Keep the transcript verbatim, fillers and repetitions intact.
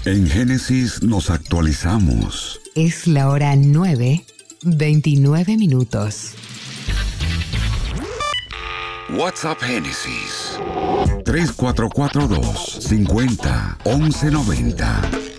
En Génesis nos actualizamos. Es la hora nueve, veintinueve minutos. WhatsApp Génesis tres cuatro cuatro dos, cincuenta, once noventa.